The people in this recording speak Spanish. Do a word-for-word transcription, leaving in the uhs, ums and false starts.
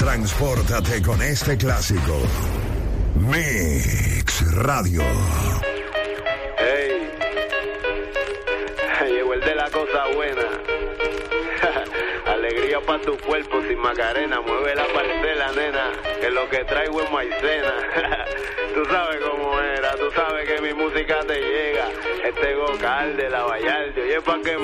Transpórtate con este clásico. Mix Radio. Hey, llegó el de la cosa buena. Alegría para tu cuerpo sin Macarena. Mueve la parcela, nena, que lo que traigo es maicena. Tú sabes cómo era, tú sabes que mi música te llega. Este Gocal de la Vallarde, oye, pa' que